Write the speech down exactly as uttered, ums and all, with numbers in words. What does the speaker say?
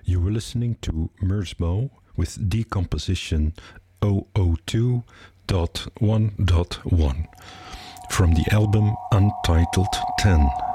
You were listening to Merzbow with Decomposition zero zero two dot one dot one from the album Untitled ten.